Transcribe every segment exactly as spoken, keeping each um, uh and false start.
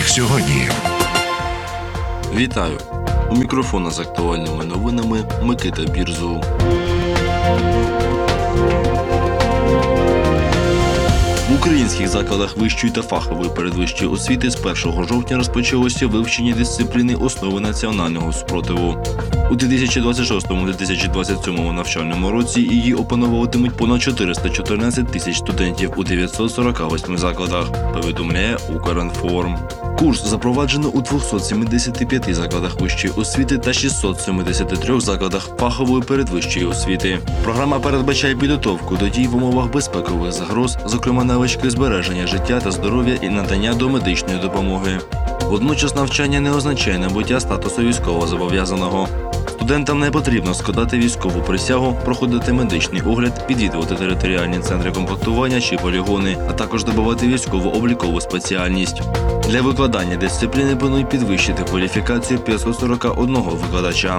них сьогодні. Вітаю! У мікрофона з актуальними новинами Микита Бірзов. В українських закладах вищої та фахової передвищої освіти з першого жовтня розпочалося вивчення дисципліни «Основи національного спротиву». У дві тисячі двадцять шостому - дві тисячі двадцять сьомому навчальному році її опановуватимуть понад чотириста чотирнадцять тисяч студентів у дев'ятсот сорока восьми закладах, повідомляє Укрінформ. Курс запроваджено у двохсот сімдесяти п'яти закладах вищої освіти та шістсот сімдесяти трьох закладах фахової передвищої освіти. Програма передбачає підготовку до дій в умовах безпекових загроз, зокрема навички збереження життя та здоров'я і надання домедичної допомоги. Водночас навчання не означає набуття статусу військовозобов'язаного. Студентам не потрібно складати військову присягу, проходити медичний огляд, відвідувати територіальні центри комплектування чи полігони, а також здобувати військово-облікову спеціальність. Для викладання дисципліни планують підвищити кваліфікацію п'ятсот сорок один викладача.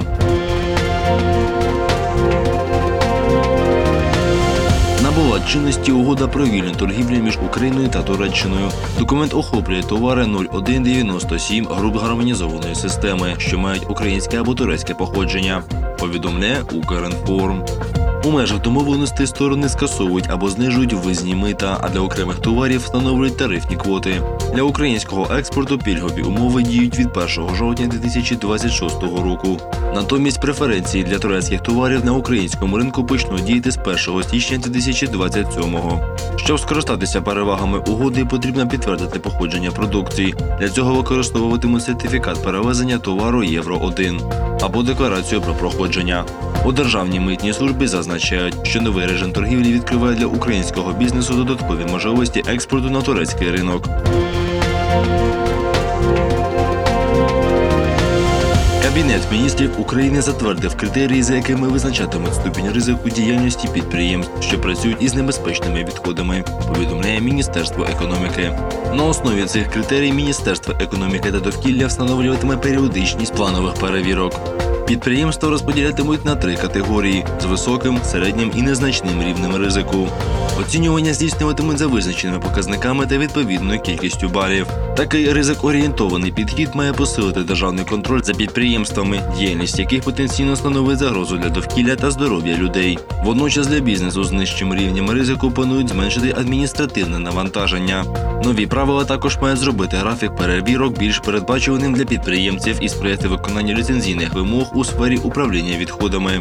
Набула чинності угода про вільну торгівлю між Україною та Туреччиною. Документ охоплює товари нуль один дев'яносто сім груп гармонізованої системи, що мають українське або турецьке походження, повідомляє Укрінформ. У межах домовленостей сторони скасовують або знижують ввізні мита, а для окремих товарів встановлюють тарифні квоти. Для українського експорту пільгові умови діють від першого жовтня дві тисячі двадцять шостого року. Натомість преференції для турецьких товарів на українському ринку почнуть діяти з першого січня дві тисячі двадцять сьомого. Щоб скористатися перевагами угоди, потрібно підтвердити походження продукції. Для цього використовуватимуть сертифікат перевезення товару Євро один або декларацію про проходження. У Державній митній службі зазначають, що новий режим торгівлі відкриває для українського бізнесу додаткові можливості експорту на турецький ринок. Кабінет міністрів України затвердив критерії, за якими визначатимуть ступінь ризику діяльності підприємств, що працюють із небезпечними відходами, повідомляє Міністерство економіки. На основі цих критерій Міністерство економіки та довкілля встановлюватиме періодичність планових перевірок. Підприємства розподілятимуть на три категорії – з високим, середнім і незначним рівнем ризику. Оцінювання здійснюватимуть за визначеними показниками та відповідною кількістю балів. Такий ризик-орієнтований підхід має посилити державний контроль за підприємствами, діяльність яких потенційно становить загрозу для довкілля та здоров'я людей. Водночас для бізнесу з нижчим рівнем ризику планують зменшити адміністративне навантаження. Нові правила також мають зробити графік перевірок більш передбачуваним для підприємців і сприяти виконанню ліцензійних вимог у сфері управління відходами.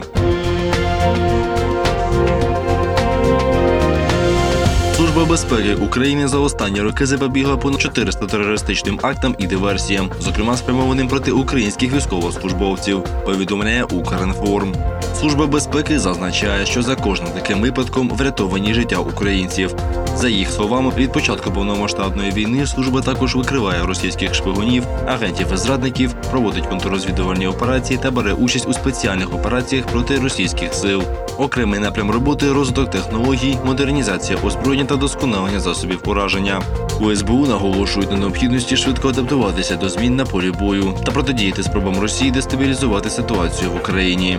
Служба безпеки України за останні роки запобігла понад чотириста терористичним актам і диверсіям, зокрема спрямованим проти українських військовослужбовців, повідомляє Укрінформ. Служба безпеки зазначає, що за кожним таким випадком врятовані життя українців. За їх словами, від початку повномасштабної війни служба також викриває російських шпигунів, агентів і зрадників, проводить контррозвідувальні операції та бере участь у спеціальних операціях проти російських сил. Окремий напрям роботи – розвиток технологій, модернізація озброєння та досконалення засобів ураження. У ес бе у наголошують на необхідності швидко адаптуватися до змін на полі бою та протидіяти спробам Росії дестабілізувати ситуацію в Україні.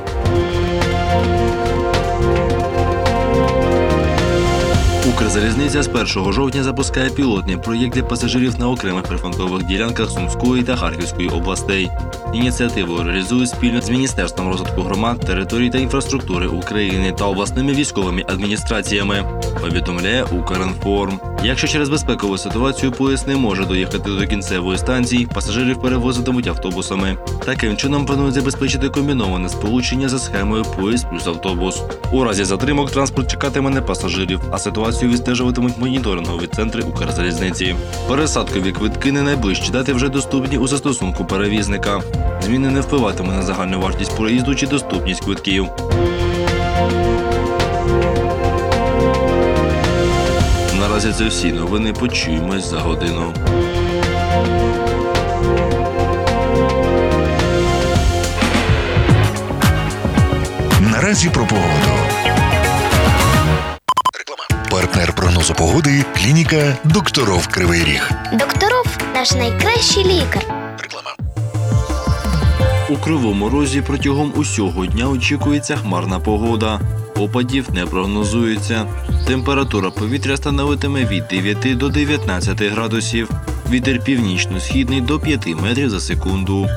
Укрзалізниця з першого жовтня запускає пілотний проєкт для пасажирів на окремих прифронтових ділянках Сумської та Харківської областей. Ініціативу реалізують спільно з Міністерством розвитку громад, територій та інфраструктури України та обласними військовими адміністраціями, повідомляє Укрінформ. Якщо через безпекову ситуацію поїзд не може доїхати до кінцевої станції, пасажирів перевозитимуть автобусами. Таким чином планують забезпечити комбіноване сполучення за схемою поїзд плюс автобус. У разі затримок транспорт чекатиме на пасажирів, а ситуацію відстежуватимуть моніторингові центри Укрзалізниці. Пересадкові квитки на найближчі дати вже доступні у застосунку перевізника. Зміни не впливатиме на загальну вартість проїзду чи доступність квитків. Наразі це всі новини. Почуємось за годину. Наразі про погоду. Партнер прогнозу погоди – клініка «Докторов Кривий Ріг». Докторов – наш найкращий лікар. Реклама. У Кривому Розі протягом усього дня очікується хмарна погода. Опадів не прогнозується. Температура повітря становитиме від дев'яти до дев'ятнадцяти градусів. Вітер північно-східний до п'яти метрів за секунду.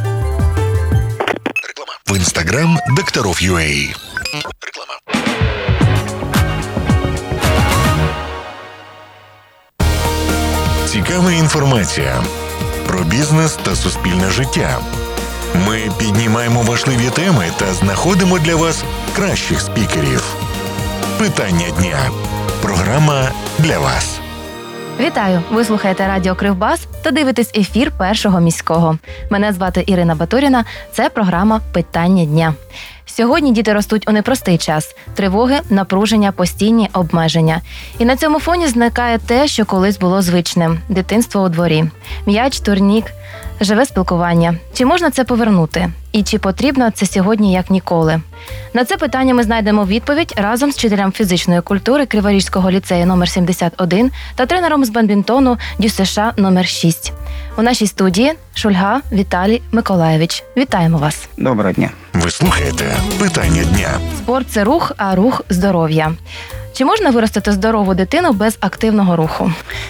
В інстаграм Докторов.ua. Реклама. Цікава інформація про бізнес та суспільне життя. Ми піднімаємо важливі теми та знаходимо для вас кращих спікерів. Питання дня. Програма для вас. Вітаю! Ви слухаєте радіо Кривбас та дивитесь ефір Першого міського. Мене звати Ірина Батуріна. Це програма «Питання дня». Сьогодні діти ростуть у непростий час. Тривоги, напруження, постійні обмеження. І на цьому фоні зникає те, що колись було звичним – дитинство у дворі. М'яч, турнік, живе спілкування. Чи можна це повернути? І чи потрібно це сьогодні як ніколи? На це питання ми знайдемо відповідь разом з вчителем фізичної культури Криворізького ліцею номер сімдесят один та тренером з бадмінтону ДЮСШ номер шість. У нашій студії Шульга Віталій Миколайович. Вітаємо вас! Доброго дня! Ви слухаєте «Питання дня». Спорт – це рух, а рух – здоров'я. Чи можна виростити здорову дитину без активного руху?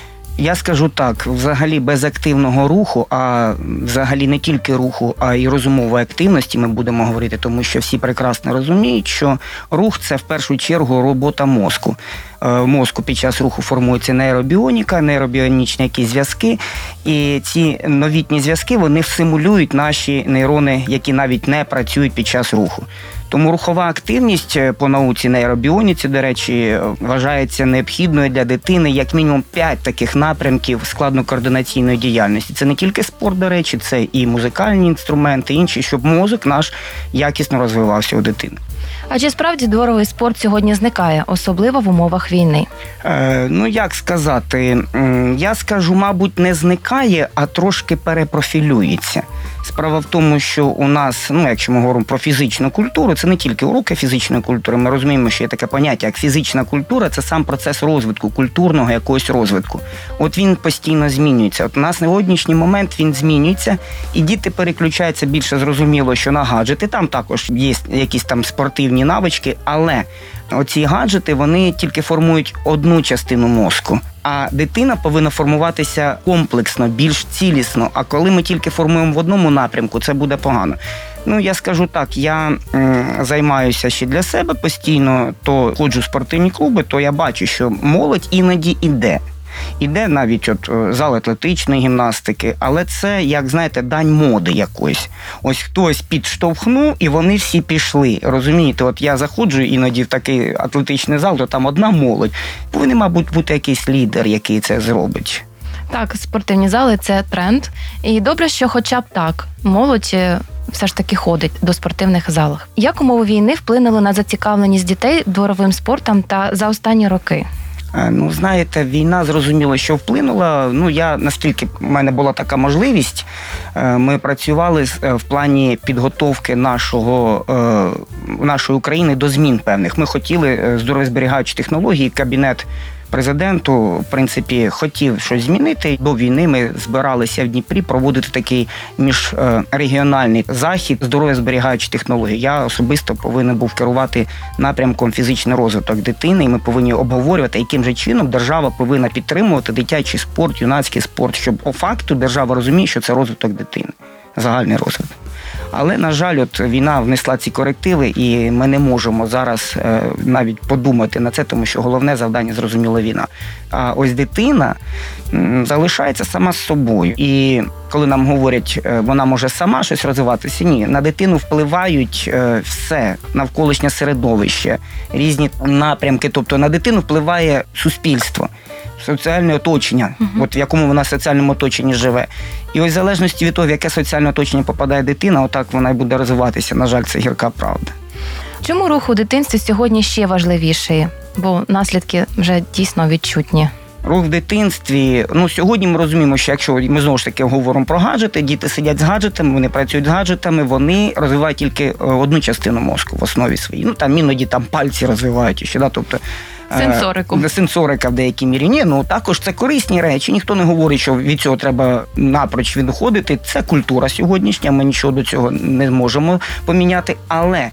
Я скажу так, взагалі без активного руху, а взагалі не тільки руху, а й розумової активності ми будемо говорити, тому що всі прекрасно розуміють, що рух – це в першу чергу робота мозку. В мозку під час руху формується нейробіоніка, нейробіонічні якісь зв'язки, і ці новітні зв'язки, вони симулюють наші нейрони, які навіть не працюють під час руху. Тому рухова активність по науці нейробіоніці, до речі, вважається необхідною для дитини як мінімум п'ять таких напрямків складно-координаційної діяльності. Це не тільки спорт, до речі, це і музикальні інструменти, інші, щоб мозок наш якісно розвивався у дитини. А чи справді дворовий спорт сьогодні зникає, особливо в умовах війни? Е, ну, як сказати, я скажу, мабуть, не зникає, а трошки перепрофілюється. Справа в тому, що у нас, ну, якщо ми говоримо про фізичну культуру, це не тільки уроки фізичної культури, ми розуміємо, що є таке поняття, як фізична культура, це сам процес розвитку, культурного якогось розвитку. От він постійно змінюється. От у нас на сьогоднішній момент він змінюється, і діти переключаються більше, зрозуміло, що на гаджети, там також є якісь там спортивні навички, але оці гаджети, вони тільки формують одну частину мозку. А дитина повинна формуватися комплексно, більш цілісно. А коли ми тільки формуємо в одному напрямку, це буде погано. Ну, я скажу так, я м, займаюся ще для себе постійно, то ходжу в спортивні клуби, то я бачу, що молодь іноді іде. Іде навіть от зал атлетичної гімнастики, але це, як знаєте, дань моди якоїсь. Ось хтось підштовхнув, і вони всі пішли. Розумієте, от я заходжу іноді в такий атлетичний зал, то там одна молодь. Повинен, мабуть, бути якийсь лідер, який це зробить. Так, спортивні зали – це тренд. І добре, що хоча б так молодь все ж таки ходить до спортивних залів. Як умови війни вплинули на зацікавленість дітей дворовим спортом та за останні роки? Ну, знаєте, війна, зрозуміло, що вплинула. Ну, я, наскільки в мене була така можливість, ми працювали в плані підготовки нашого, нашої України до змін певних. Ми хотіли здоров'язберігаючі технології, кабінет президенту, в принципі, хотів щось змінити. До війни ми збиралися в Дніпрі проводити такий міжрегіональний захід здоров'язберігаючі технології. Я особисто повинен був керувати напрямком фізичний розвиток дитини, і ми повинні обговорювати, яким же чином держава повинна підтримувати дитячий спорт, юнацький спорт, щоб по факту держава розуміє, що це розвиток дитини, загальний розвиток. Але, на жаль, от війна внесла ці корективи, і ми не можемо зараз е, навіть подумати на це, тому що головне завдання, зрозуміло, війна. А ось дитина м, залишається сама з собою. І коли нам говорять, е, вона може сама щось розвиватися, ні. На дитину впливають е, все, навколишнє середовище, різні напрямки. Тобто на дитину впливає суспільство, соціальне оточення, uh-huh. от в якому вона в соціальному оточенні живе. І ось в залежності від того, в яке соціальне оточення попадає дитина, отак вона і буде розвиватися. На жаль, це гірка правда. Чому рух у дитинстві сьогодні ще важливіший? Бо наслідки вже дійсно відчутні. Рух в дитинстві, ну, сьогодні ми розуміємо, що якщо ми знову ж таки говоримо про гаджети, діти сидять з гаджетами, вони працюють з гаджетами, вони розвивають тільки одну частину мозку в основі своїй. Ну, там іноді там пальці розвивають, ще, да, тобто Сенсорику. Е, сенсорика в деякій мірі. Ні, ну також це корисні речі. Ніхто не говорить, що від цього треба напроч відходити. Це культура сьогоднішня, ми нічого до цього не зможемо поміняти. Але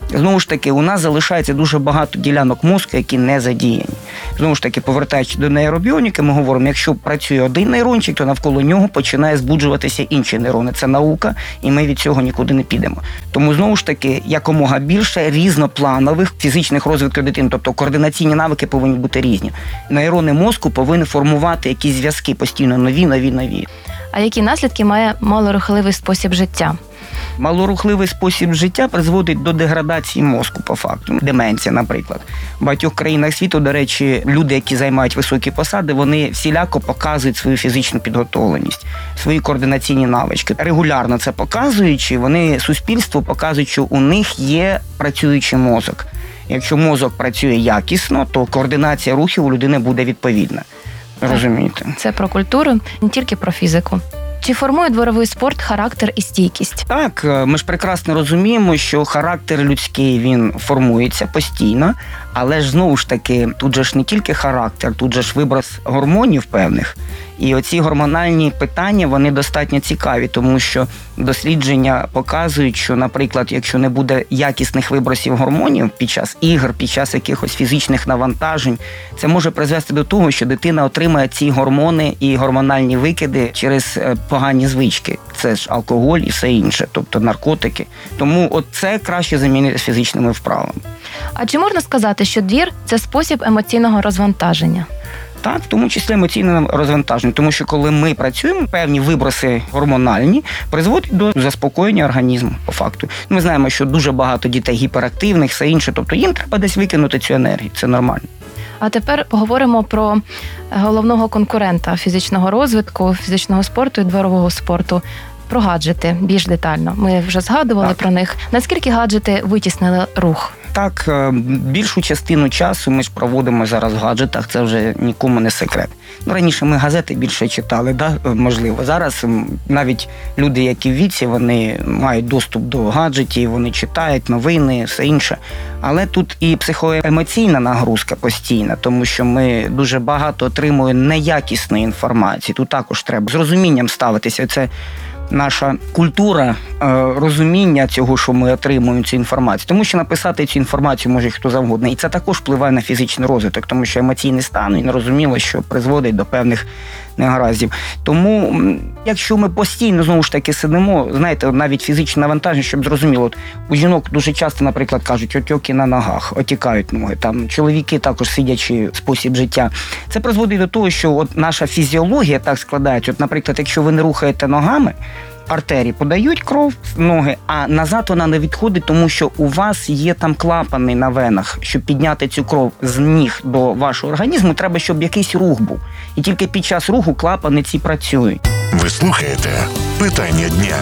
Знову ж таки, у нас залишається дуже багато ділянок мозку, які не задіяні. Знову ж таки, повертаючись до нейробіоніки, ми говоримо, якщо працює один нейрончик, то навколо нього починає збуджуватися інші нейрони. Це наука, і ми від цього нікуди не підемо. Тому, знову ж таки, якомога більше різнопланових фізичних розвитків дитини, тобто координаційні навики повинні бути різні. Нейрони мозку повинні формувати якісь зв'язки постійно нові, нові, нові. А які наслідки має малорухливий спосіб життя? Малорухливий спосіб життя призводить до деградації мозку, по факту. Деменція, наприклад. В багатьох країнах світу, до речі, люди, які займають високі посади, вони всіляко показують свою фізичну підготовленість, свої координаційні навички. Регулярно це показуючи, вони суспільству показують, що у них є працюючий мозок. Якщо мозок працює якісно, то координація рухів у людини буде відповідна. Розумієте? Це про культуру, не тільки про фізику. Чи формує дворовий спорт характер і стійкість? Так, ми ж прекрасно розуміємо, що характер людський, він формується постійно, але ж знову ж таки, тут же ж не тільки характер, тут же ж виброс гормонів певних. І оці гормональні питання, вони достатньо цікаві, тому що дослідження показують, що, наприклад, якщо не буде якісних вибросів гормонів під час ігр, під час якихось фізичних навантажень, це може призвести до того, що дитина отримає ці гормони і гормональні викиди через погані звички. Це ж алкоголь і все інше, тобто наркотики. Тому от це краще замінити фізичними вправами. А чи можна сказати, що двір – це спосіб емоційного розвантаження? Так, в тому числі емоційне розвантаження, тому що коли ми працюємо, певні виброси гормональні призводять до заспокоєння організму, по факту. Ми знаємо, що дуже багато дітей гіперактивних, все інше, тобто їм треба десь викинути цю енергію, це нормально. А тепер поговоримо про головного конкурента фізичного розвитку, фізичного спорту і дворового спорту. Про гаджети більш детально. Ми вже згадували так. про них. Наскільки гаджети витіснили рух? Так, більшу частину часу ми ж проводимо зараз в гаджетах, це вже нікому не секрет. Ну, раніше ми газети більше читали, да? Можливо. Зараз навіть люди, які в віці, вони мають доступ до гаджетів, вони читають новини, все інше. Але тут і психоемоційна нагрузка постійна, тому що ми дуже багато отримуємо неякісної інформації. Тут також треба з розумінням ставитися. Це наша культура розуміння цього, що ми отримуємо цю інформацію. Тому що написати цю інформацію може хто завгодно. І це також впливає на фізичний розвиток, тому що емоційний стан, він розуміло, що призводить до певних негараздів. Тому, якщо ми постійно, знову ж таки, сидимо, знаєте, навіть фізичне навантаження, щоб зрозуміло, от, у жінок дуже часто, наприклад, кажуть, отьоки на ногах, отікають ноги, там, чоловіки також сидячий спосіб життя. Це призводить до того, що от наша фізіологія так складається. От, наприклад, якщо ви не рухаєте ногами, артерії подають кров в ноги, а назад вона не відходить, тому що у вас є там клапани на венах. Щоб підняти цю кров з ніг до вашого організму, треба, щоб якийсь рух був. І тільки під час руху клапани ці працюють. Ви слухаєте «Питання дня».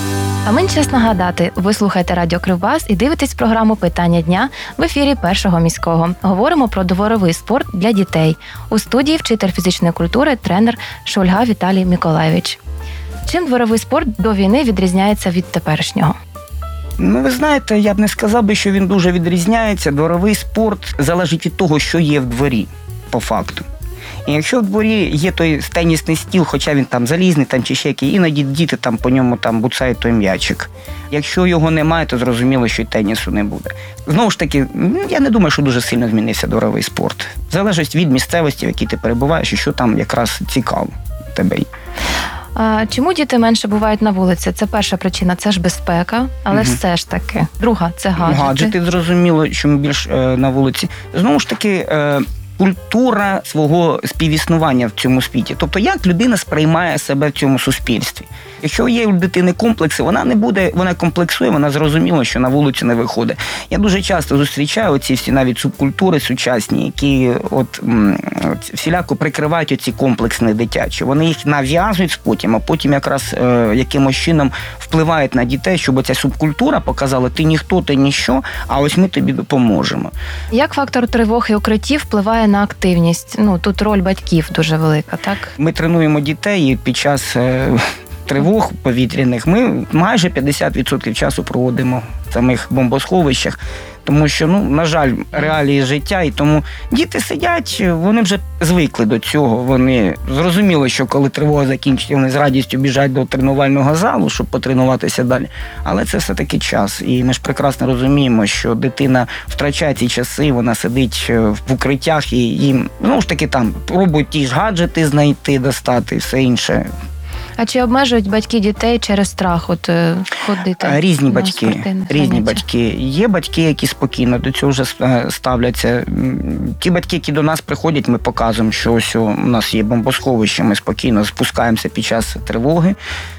А мені час нагадати, ви слухаєте радіо Кривбас і дивитесь програму «Питання дня» в ефірі Першого міського. Говоримо про дворовий спорт для дітей. У студії вчитель фізичної культури, тренер Шульга Віталій Миколайович. Чим дворовий спорт до війни відрізняється від теперішнього? Ну, ви знаєте, я б не сказав би, що він дуже відрізняється. Дворовий спорт залежить від того, що є в дворі, по факту. І якщо в дворі є той тенісний стіл, хоча він там залізний, там чи ще який, іноді діти там по ньому там буцають той м'ячик. Якщо його немає, то зрозуміло, що й тенісу не буде. Знову ж таки, я не думаю, що дуже сильно змінився дворовий спорт. Залежить від місцевості, в якій ти перебуваєш, і що там якраз цікаво тебе. А чому діти менше бувають на вулиці? Це перша причина, це ж безпека, але угу. все ж таки. Друга – це гаджети. Гаджети, зрозуміло, що ми більш е, на вулиці. Знову ж таки, е, культура свого співіснування в цьому світі. Тобто, як людина сприймає себе в цьому суспільстві. Якщо є у дитини комплекси, вона не буде, вона комплексує, вона зрозуміла, що на вулицю не виходить. Я дуже часто зустрічаю оці всі навіть субкультури сучасні, які от, от всіляко прикривають оці комплексні дитячі. Вони їх нав'язують потім, а потім якраз е, якимось чином впливають на дітей, щоб ця субкультура показала, ти ніхто, ти ніщо, а ось ми тобі допоможемо. Як фактор тривоги укриттів впливає на активність? Ну, тут роль батьків дуже велика, так? Ми тренуємо дітей і під час... Е, тривог повітряних, ми майже п'ятдесят відсотків часу проводимо в самих бомбосховищах. Тому що, ну, на жаль, реалії життя, і тому діти сидять, вони вже звикли до цього. Вони зрозуміли, що коли тривога закінчиться, вони з радістю біжать до тренувального залу, щоб потренуватися далі. Але це все-таки час. І ми ж прекрасно розуміємо, що дитина втрачає ці часи, вона сидить в укриттях і їм, ну ж таки, там пробують ті ж гаджети знайти, достати і все інше. А чи обмежують батьки дітей через страх от е, ходити? Різні на батьки, спортивних різні заняттях? батьки. Є батьки, які спокійно до цього вже ставляться. Ті батьки, які до нас приходять, ми показуємо, що ось у нас є бомбосховище, ми спокійно спускаємося під час тривоги.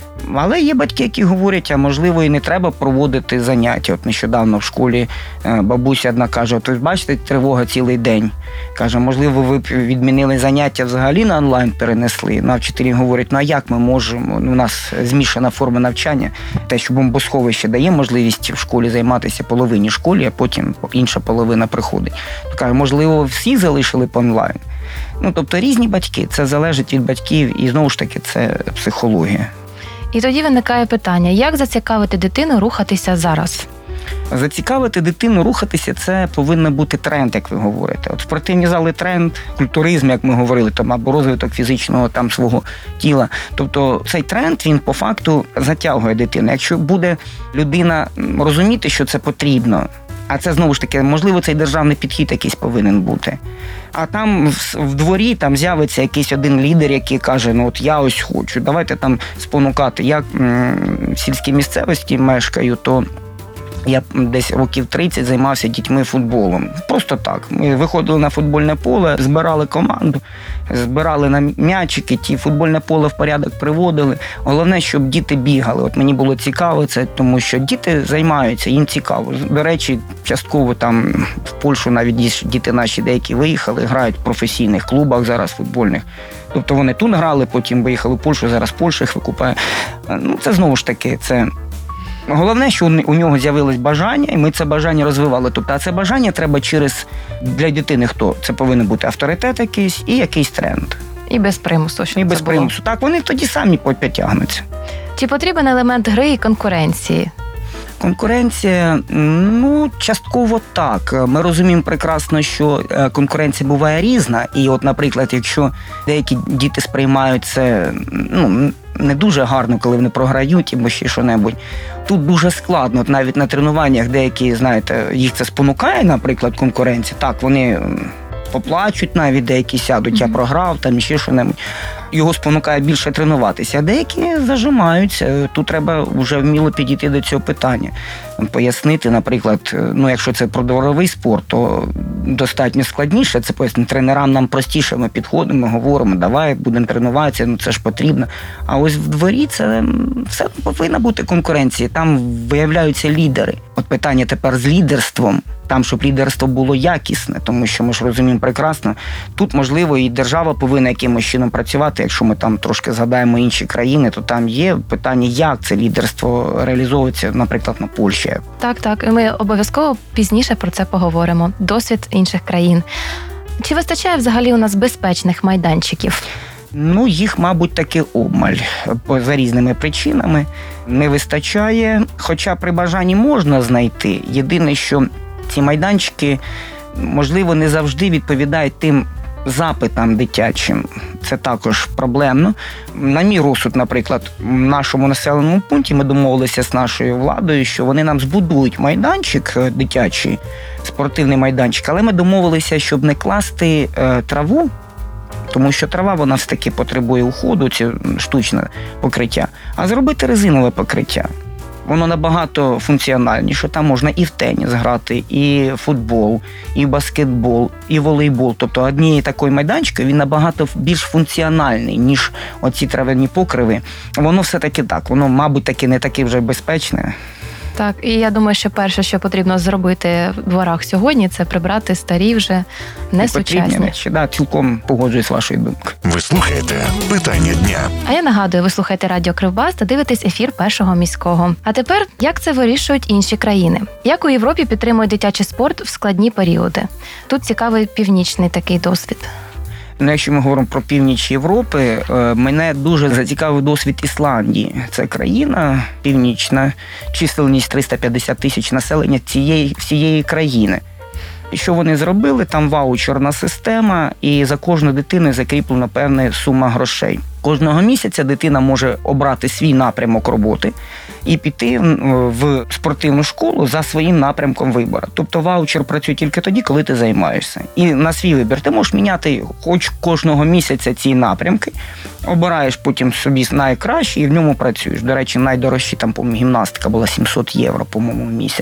Але є батьки, які говорять, а можливо і не треба проводити заняття. От нещодавно в школі бабуся одна каже, от ви бачите, тривога цілий день. Каже, можливо, ви б відмінили заняття взагалі на онлайн перенесли. Ну, а вчителі говорять, ну а як ми можемо? Ну, у нас змішана форма навчання. Те, що бомбосховище дає можливість в школі займатися половині школі, а потім інша половина приходить. То каже, можливо, всі залишили б онлайн. Ну, тобто різні батьки, це залежить від батьків і, знову ж таки, це психологія. І тоді виникає питання, як зацікавити дитину рухатися зараз? Зацікавити дитину рухатися, це повинен бути тренд, як ви говорите. От спортивні зали тренд, культуризм, як ми говорили, там, або розвиток фізичного там свого тіла. Тобто цей тренд, він по факту затягує дитину. Якщо буде людина розуміти, що це потрібно, а це, знову ж таки, можливо, цей державний підхід якийсь повинен бути. А там в, в дворі там з'явиться якийсь один лідер, який каже, ну от я ось хочу, давайте там спонукати. Я м, в сільській місцевості мешкаю, то я десь років тридцять займався дітьми футболом. Просто так. Ми виходили на футбольне поле, збирали команду, збирали на м'ячики, ті футбольне поле в порядок приводили. Головне, щоб діти бігали. От мені було цікаво це, тому що діти займаються, їм цікаво. До речі, частково там в Польщу навіть діти наші деякі виїхали, грають в професійних клубах зараз футбольних. Тобто вони тут грали, потім виїхали в Польщу, зараз Польща їх викупає. Ну, це знову ж таки, це... Головне, що у нього з'явилось бажання, і ми це бажання розвивали. Тобто, а це бажання треба через, для дитини хто? Це повинен бути авторитет якийсь і якийсь тренд. І без примусу, щоб І це без було. примусу. Так, вони тоді самі потягнуться. Чи потрібен елемент гри і конкуренції? Конкуренція, ну, частково так. Ми розуміємо прекрасно, що конкуренція буває різна. І от, наприклад, якщо деякі діти сприймають це, ну, не дуже гарно, коли вони програють або ще що-небудь, тут дуже складно. От навіть на тренуваннях деякі, знаєте, їх це спонукає, наприклад, конкуренція. Так, вони поплачуть навіть, деякі сядуть, я програв, там ще що-небудь. Його спонукає більше тренуватися, а деякі зажимаються. Тут треба вже вміло підійти до цього питання. Пояснити, наприклад, ну якщо це про дворовий спорт, то достатньо складніше. Це пояснити тренерам, нам простіше, ми підходимо, ми говоримо, давай, будемо тренуватися, ну це ж потрібно. А ось в дворі це все повинна бути конкуренція, там виявляються лідери. От питання тепер з лідерством, там, щоб лідерство було якісне, тому що ми ж розуміємо прекрасно, тут, можливо, і держава повинна якимось чином працювати. Якщо ми там трошки згадаємо інші країни, то там є питання, як це лідерство реалізовується, наприклад, на Польщі. Так, так. І ми обов'язково пізніше про це поговоримо. Досвід інших країн. Чи вистачає взагалі у нас безпечних майданчиків? Ну, їх, мабуть, таки обмаль. За різними причинами не вистачає. Хоча при бажанні можна знайти. Єдине, що ці майданчики, можливо, не завжди відповідають тим запитам дитячим. Це також проблемно. На мій розсуд, наприклад, в нашому населеному пункті ми домовилися з нашою владою, що вони нам збудують майданчик дитячий, спортивний майданчик, але ми домовилися, щоб не класти е, траву, тому що трава, вона все-таки потребує уходу, це штучне покриття, а зробити резинове покриття. Воно набагато функціональніше. Там можна і в теніс грати, і в футбол, і в баскетбол, і в волейбол. Тобто однієї такої майданчики, він набагато більш функціональний, ніж оці трав'яні покриви. Воно все-таки так, воно, мабуть, таки не таке вже безпечне. Так, і я думаю, що перше, що потрібно зробити в дворах сьогодні, це прибрати старі вже несучасні речі. Да, цілком погоджуюсь з вашою думкою. Ви слухаєте «Питання дня». А я нагадую, ви слухаєте Радіо Кривбас та дивитесь ефір Першого міського. А тепер, як це вирішують інші країни? Як у Європі підтримують дитячий спорт в складні періоди? Тут цікавий північний такий досвід. Ну, якщо ми говоримо про північ Європи, е, мене дуже зацікавив досвід Ісландії. Це країна північна, чисельність триста п'ятдесят тисяч населення цієї всієї країни. І що вони зробили? Там ваучерна система, і за кожну дитину закріплена певна сума грошей. Кожного місяця дитина може обрати свій напрямок роботи і піти в спортивну школу за своїм напрямком вибору. Тобто ваучер працює тільки тоді, коли ти займаєшся. І на свій вибір ти можеш міняти хоч кожного місяця ці напрямки, обираєш потім собі найкраще і в ньому працюєш. До речі, найдорожчі там, по-моєму, гімнастика була сімсот євро, по-моєму, в місяць.